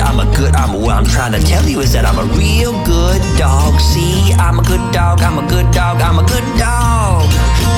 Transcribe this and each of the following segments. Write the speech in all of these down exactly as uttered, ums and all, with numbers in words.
I'm a good, I'm a, what I'm trying to tell you is that I'm a real good dog. See, I'm a good dog, I'm a good dog, I'm a good dog.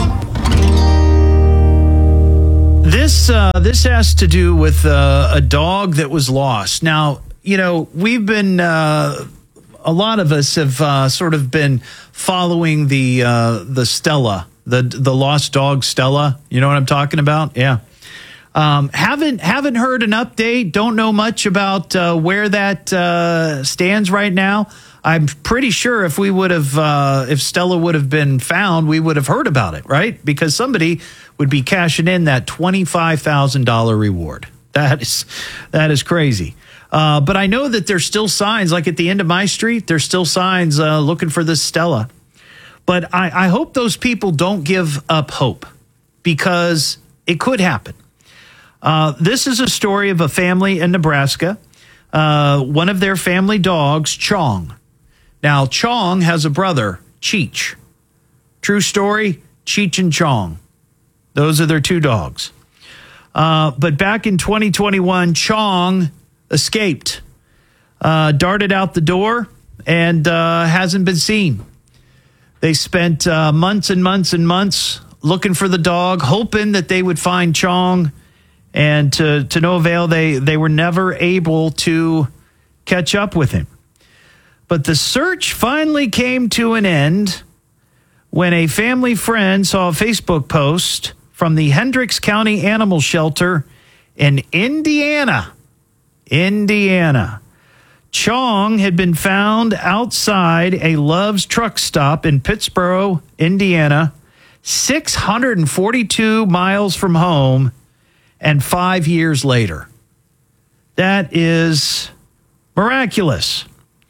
This, uh, this has to do with uh, a dog that was lost. Now, you know, we've been, uh, a lot of us have uh, sort of been following the uh, the Stella, the the lost dog Stella. You know what I'm talking about? Yeah. Um, haven't haven't heard an update. Don't know much about uh, where that uh, stands right now. I'm pretty sure if we would have, uh, if Stella would have been found, we would have heard about it, right? Because somebody would be cashing in that twenty-five thousand dollars reward. That is that is crazy. Uh, but I know that there's still signs, like at the end of my street, there's still signs uh, looking for this Stella. But I, I hope those people don't give up hope, because it could happen. Uh, this is a story of a family in Nebraska. Uh, one of their family dogs, Chong. Now, Chong has a brother, Cheech. True story, Cheech and Chong. Those are their two dogs. Uh, but back in twenty twenty-one, Chong escaped, uh, darted out the door, and uh, hasn't been seen. They spent uh, months and months and months looking for the dog, hoping that they would find Chong, and to, to no avail, they, they were never able to catch up with him. But the search finally came to an end when a family friend saw a Facebook post from the Hendricks County Animal Shelter in Indiana. Indiana. Chong had been found outside a Love's truck stop in Pittsboro, Indiana, six hundred forty-two miles from home, and five years later. That is miraculous.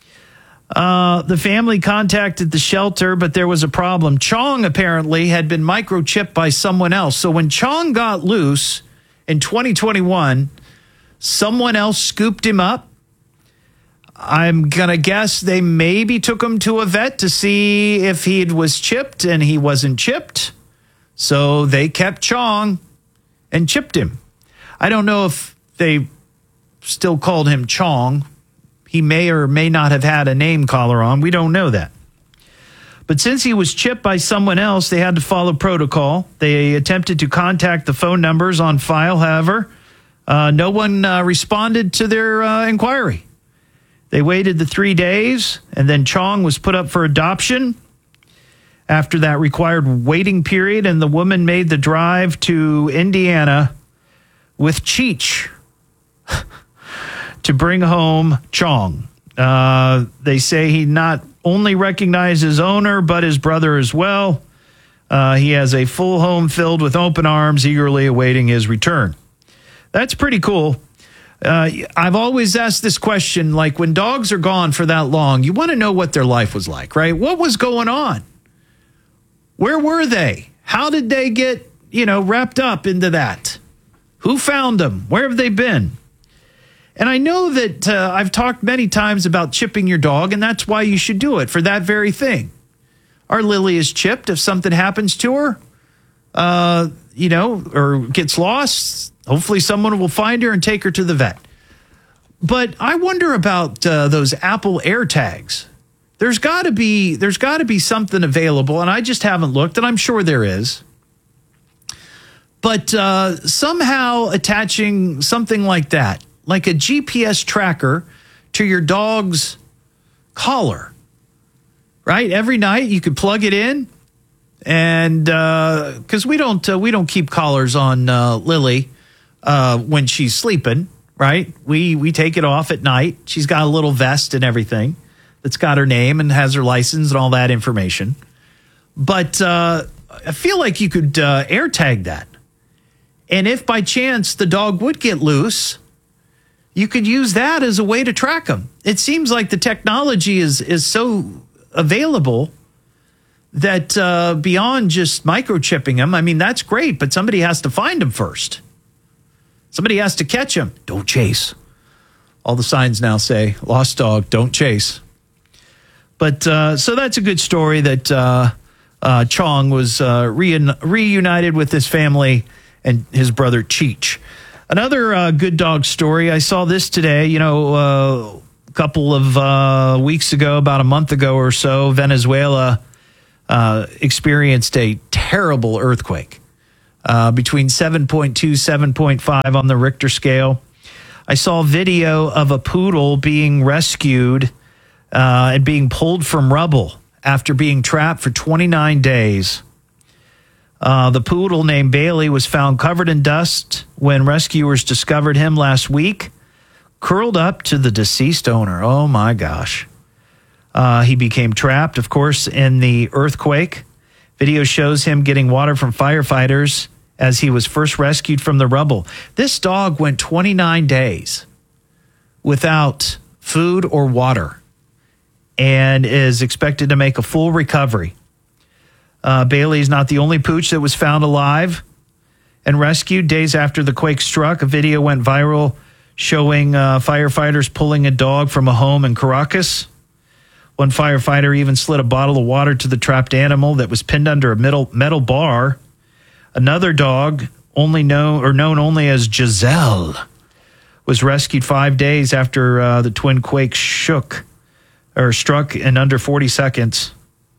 Uh, the family contacted the shelter, but there was a problem. Chong apparently had been microchipped by someone else. So when Chong got loose in twenty twenty-one, someone else scooped him up. I'm going to guess they maybe took him to a vet to see if he was chipped, and he wasn't chipped. So they kept Chong and chipped him. I don't know if they still called him Chong. He may or may not have had a name collar on. We don't know that. But since he was chipped by someone else, they had to follow protocol. They attempted to contact the phone numbers on file. However, uh, no one uh, responded to their uh, inquiry. They waited the three days, and then Chong was put up for adoption. After that required waiting period, and the woman made the drive to Indiana with Cheech to bring home Chong. Uh, they say he not only recognized his owner, but his brother as well. Uh, he has a full home filled with open arms, eagerly awaiting his return. That's pretty cool. Uh, I've always asked this question, like when dogs are gone for that long, you want to know what their life was like, right? What was going on? Where were they? How did they get, you know, wrapped up into that? Who found them? Where have they been? And I know that uh, I've talked many times about chipping your dog, and that's why you should do it, for that very thing. Our Lily is chipped. If something happens to her, uh, you know, or gets lost, hopefully someone will find her and take her to the vet. But I wonder about uh, those Apple AirTags. There's got to be there's got to be something available, and I just haven't looked, and I'm sure there is. But uh, somehow attaching something like that, like a G P S tracker, to your dog's collar, right? Every night you could plug it in, and because uh, we don't uh, we don't keep collars on uh, Lily uh, when she's sleeping, right? We we take it off at night. She's got a little vest and everything that's got her name and has her license and all that information. But uh, I feel like you could uh, AirTag that. And if by chance the dog would get loose, you could use that as a way to track them. It seems like the technology is is so available that uh, beyond just microchipping them, I mean, that's great, but somebody has to find them first. Somebody has to catch them. Don't chase. All the signs now say, lost dog, don't chase. But uh, so that's a good story that uh, uh, Chong was uh, reun- reunited with his family and his brother Cheech. Another uh, good dog story. I saw this today, you know, uh, a couple of uh, weeks ago, about a month ago or so, Venezuela uh, experienced a terrible earthquake uh, between seven point two, seven point five on the Richter scale. I saw video of a poodle being rescued uh, and being pulled from rubble after being trapped for twenty-nine days. Uh, the poodle named Bailey was found covered in dust when rescuers discovered him last week, curled up to the deceased owner. Oh, my gosh. Uh, he became trapped, of course, in the earthquake. Video shows him getting water from firefighters as he was first rescued from the rubble. This dog went twenty-nine days without food or water and is expected to make a full recovery. Uh, Bailey is not the only pooch that was found alive and rescued days after the quake struck. A video went viral showing uh, firefighters pulling a dog from a home in Caracas. One firefighter even slid a bottle of water to the trapped animal that was pinned under a metal, metal bar. Another dog, only known or known only as Giselle, was rescued five days after uh, the twin quakes shook or struck in under forty seconds.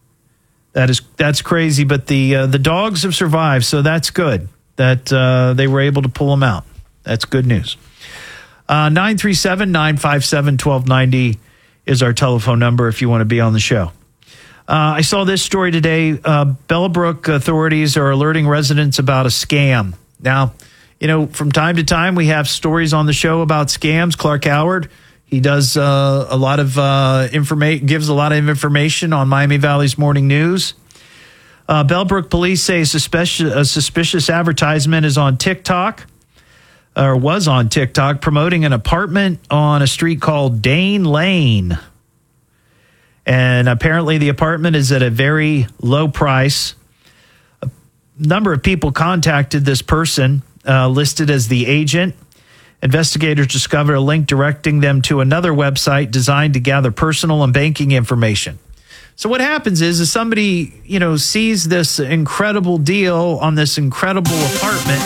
That is that's crazy, but the uh, the dogs have survived, so that's good that uh, they were able to pull them out. That's good news. Uh, nine three seven, nine five seven, one two nine zero is our telephone number if you want to be on the show. Uh, I saw this story today. Uh, Bellbrook authorities are alerting residents about a scam. Now, you know, from time to time we have stories on the show about scams. Clark Howard, he does uh, a lot of uh, information, gives a lot of information on Miami Valley's Morning News. Uh, Bellbrook police say a suspicious, a suspicious advertisement is on TikTok, or was on TikTok, promoting an apartment on a street called Dane Lane. And apparently the apartment is at a very low price. A number of people contacted this person uh, listed as the agent. Investigators discovered a link directing them to another website designed to gather personal and banking information. So what happens is, is somebody, you know, sees this incredible deal on this incredible apartment.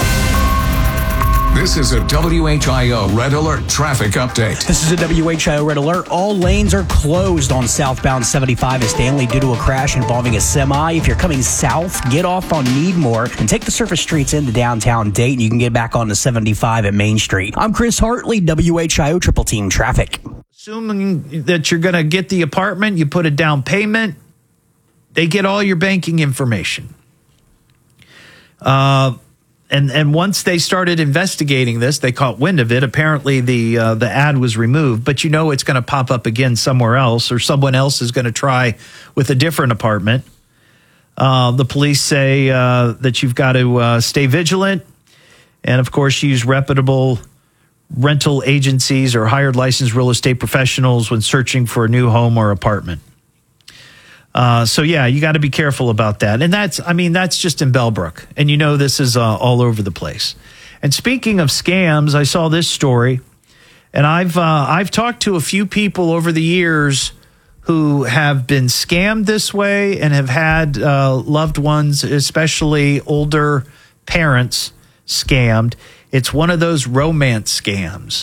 This is a W H I O Red Alert traffic update. This is a W H I O Red Alert. All lanes are closed on southbound seventy-five at Stanley due to a crash involving a semi. If you're coming south, get off on Needmore and take the surface streets into downtown Dayton. You can get back on the seventy-five at Main Street. I'm Chris Hartley, W H I O Triple Team Traffic. Assuming that you're going to get the apartment, you put a down payment, they get all your banking information. Uh... And and once they started investigating this, they caught wind of it. Apparently, the uh, the ad was removed, but you know it's going to pop up again somewhere else, or someone else is going to try with a different apartment. Uh, the police say uh, that you've got to uh, stay vigilant, and of course, use reputable rental agencies or hired licensed real estate professionals when searching for a new home or apartment. Uh, so, yeah, you got to be careful about that. And that's, I mean, that's just in Bellbrook. And you know this is uh, all over the place. And speaking of scams, I saw this story. And I've uh, I've talked to a few people over the years who have been scammed this way and have had uh, loved ones, especially older parents, scammed. It's one of those romance scams.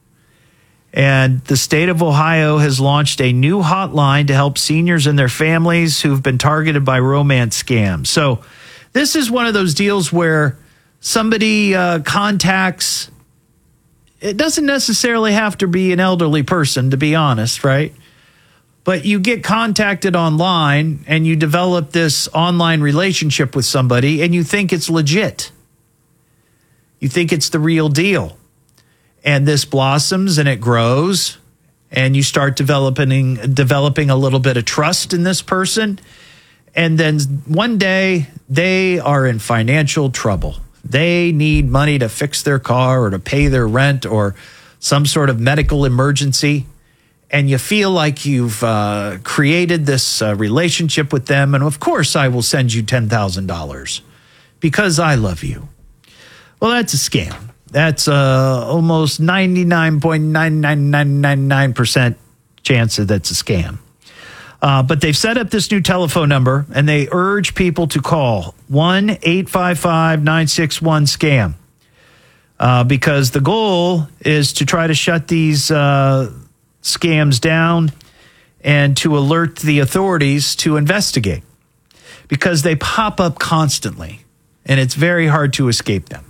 And the state of Ohio has launched a new hotline to help seniors and their families who've been targeted by romance scams. So this is one of those deals where somebody uh, contacts, it doesn't necessarily have to be an elderly person, to be honest, right? But you get contacted online and you develop this online relationship with somebody and you think it's legit. You think it's the real deal. And this blossoms and it grows, and you start developing developing a little bit of trust in this person. And then one day they are in financial trouble. They need money to fix their car or to pay their rent or some sort of medical emergency. And you feel like you've uh, created this uh, relationship with them. And of course, I will send you ten thousand dollars because I love you. Well, that's a scam. That's uh, almost ninety-nine point nine nine nine nine nine percent chance that that's a scam. Uh, but they've set up this new telephone number, and they urge people to call one eight five five nine six one SCAM. uh, because the goal is to try to shut these uh, scams down and to alert the authorities to investigate, because they pop up constantly and it's very hard to escape them.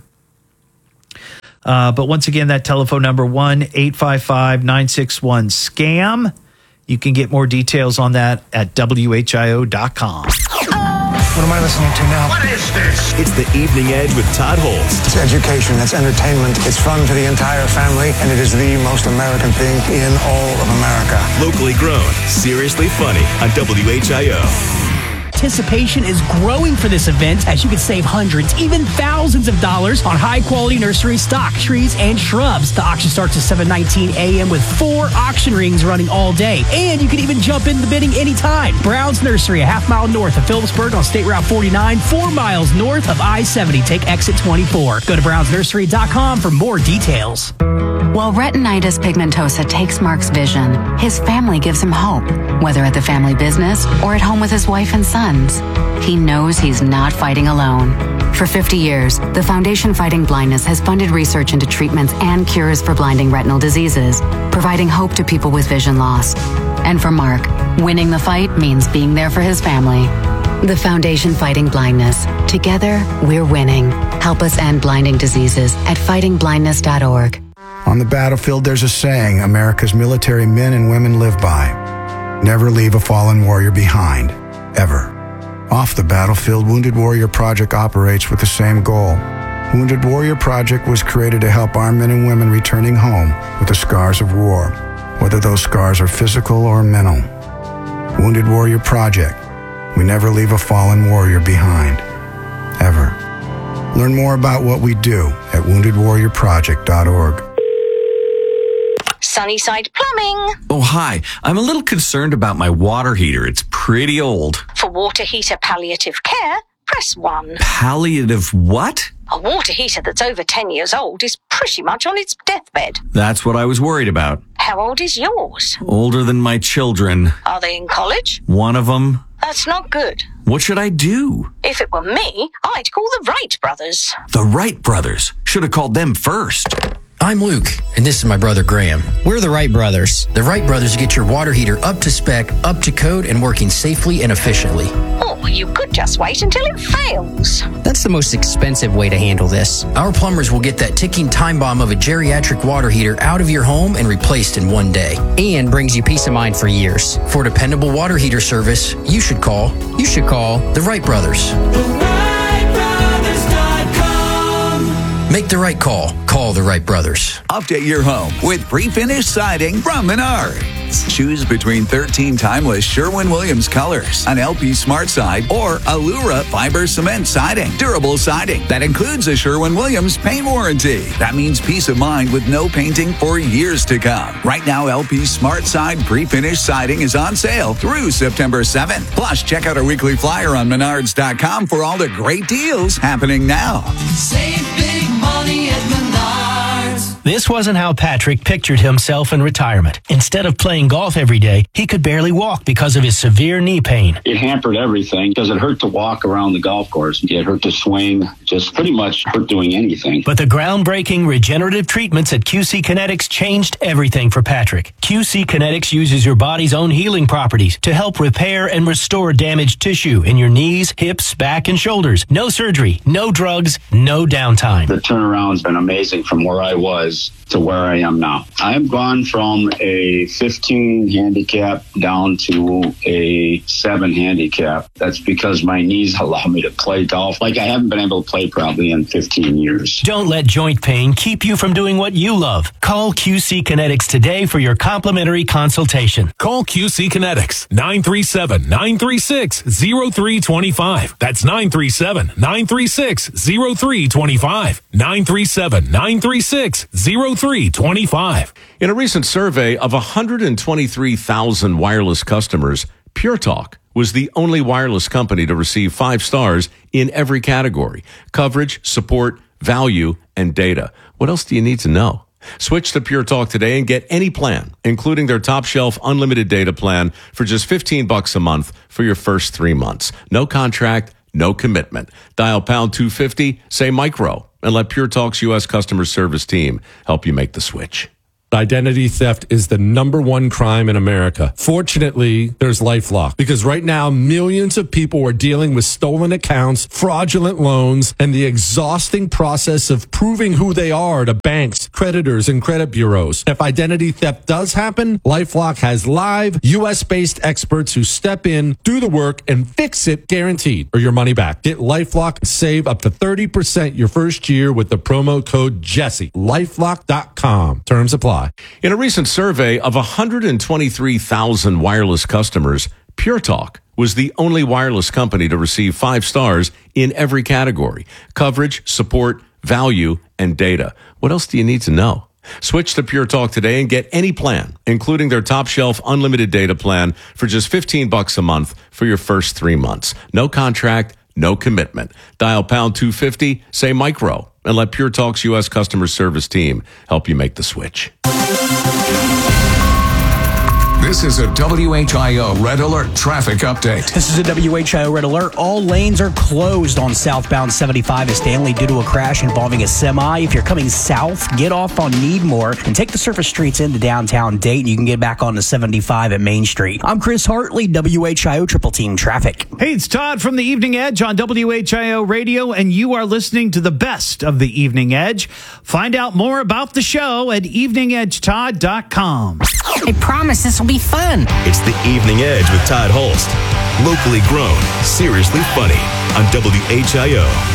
Uh, but once again, that telephone number, one eight five five nine six one SCAM. You can get more details on that at W H I O dot com. What am I listening to now? What is this? It's the Evening Edge with Todd Holst. It's education, it's entertainment, it's fun for the entire family, and it is the most American thing in all of America. Locally grown, seriously funny on W H I O. Anticipation is growing for this event, as you can save hundreds, even thousands of dollars on high-quality nursery stock, trees, and shrubs. The auction starts at seven nineteen a.m. with four auction rings running all day, and you can even jump in the bidding anytime. Brown's Nursery, a half mile north of Phillipsburg on State Route forty-nine, four miles north of I seventy. Take exit twenty-four. Go to browns nursery dot com for more details. While retinitis pigmentosa takes Mark's vision, his family gives him hope, whether at the family business or at home with his wife and sons. He knows he's not fighting alone. For fifty years, the Foundation Fighting Blindness has funded research into treatments and cures for blinding retinal diseases, providing hope to people with vision loss. And for Mark, winning the fight means being there for his family. The Foundation Fighting Blindness. Together, we're winning. Help us end blinding diseases at fighting blindness dot org. On the battlefield, there's a saying America's military men and women live by. Never leave a fallen warrior behind, ever. Off the battlefield, Wounded Warrior Project operates with the same goal. Wounded Warrior Project was created to help our men and women returning home with the scars of war, whether those scars are physical or mental. Wounded Warrior Project. We never leave a fallen warrior behind, ever. Learn more about what we do at wounded warrior project dot org. Sunnyside Plumbing. Oh, hi. I'm a little concerned about my water heater. It's pretty old. For water heater palliative care, press one. Palliative what? A water heater that's over ten years old is pretty much on its deathbed. That's what I was worried about. How old is yours? Older than my children. Are they in college? One of them. That's not good. What should I do? If it were me, I'd call the Wright brothers. The Wright brothers. Should have called them first. I'm Luke, and this is my brother Graham. We're the Wright brothers. The Wright brothers get your water heater up to spec, up to code, and working safely and efficiently. Or you could just wait until it fails. That's the most expensive way to handle this. Our plumbers will get that ticking time bomb of a geriatric water heater out of your home and replaced in one day. And brings you peace of mind for years. For dependable water heater service, you should call, you should call the Wright brothers. Make the right call. Call the Wright brothers. Update your home with pre-finished siding from Menards. Choose between thirteen timeless Sherwin-Williams colors, an L P Smart Side, or Allura fiber cement siding. Durable siding that includes a Sherwin-Williams paint warranty. That means peace of mind with no painting for years to come. Right now, L P Smart Side pre-finished siding is on sale through September seventh. Plus, check out our weekly flyer on menards dot com for all the great deals happening now. Save big money at Menards. This wasn't how Patrick pictured himself in retirement. Instead of playing golf every day, he could barely walk because of his severe knee pain. It hampered everything because it hurt to walk around the golf course. It hurt to swing, just pretty much hurt doing anything. But the groundbreaking regenerative treatments at Q C Kinetics changed everything for Patrick. Q C Kinetics uses your body's own healing properties to help repair and restore damaged tissue in your knees, hips, back, and shoulders. No surgery, no drugs, no downtime. The turnaround's been amazing from where I was to where I am now. I've gone from a fifteen handicap down to a seven handicap. That's because my knees allow me to play golf like I haven't been able to play probably in fifteen years. Don't let joint pain keep you from doing what you love. Call Q C Kinetics today for your complimentary consultation. Call Q C Kinetics, nine three seven, nine three six, zero three two five. That's nine three seven, nine three six, zero three two five. nine three seven, nine three six, zero three two five. In a recent survey of one hundred twenty-three thousand wireless customers, Pure Talk was the only wireless company to receive five stars in every category: coverage, support, value, and data. What else do you need to know? Switch to Pure Talk today and get any plan, including their top shelf unlimited data plan for just fifteen bucks a month for your first three months. No contract, no commitment. Dial pound two fifty, say micro, and let Pure Talk's U S customer service team help you make the switch. Identity theft is the number one crime in America. Fortunately, there's LifeLock, because right now millions of people are dealing with stolen accounts, fraudulent loans, and the exhausting process of proving who they are to banks, creditors, and credit bureaus. If identity theft does happen, LifeLock has live U S-based experts who step in, do the work, and fix it guaranteed, or your money back. Get LifeLock and save up to thirty percent your first year with the promo code Jesse. LifeLock dot com. Terms apply. In a recent survey of one hundred twenty-three thousand wireless customers, Pure Talk was the only wireless company to receive five stars in every category: coverage, support, value, and data. What else do you need to know? Switch to Pure Talk today and get any plan, including their top shelf unlimited data plan, for just fifteen bucks a month for your first three months. No contract, no commitment. Dial pound two fifty, say micro, and let Pure Talk's U S customer service team help you make the switch. This is a W H I O Red Alert traffic update. This is a W H I O Red Alert. All lanes are closed on southbound seventy-five at Stanley due to a crash involving a semi. If you're coming south, get off on Needmore and take the surface streets into downtown Dayton. You can get back onto seventy-five at Main Street. I'm Chris Hartley, W H I O Triple Team Traffic. Hey, it's Todd from the Evening Edge on W H I O Radio, and you are listening to the best of the Evening Edge. Find out more about the show at evening edge todd dot com. I promise this will be fun. It's the Evening Edge with Todd Holst. Locally grown, seriously funny on W H I O.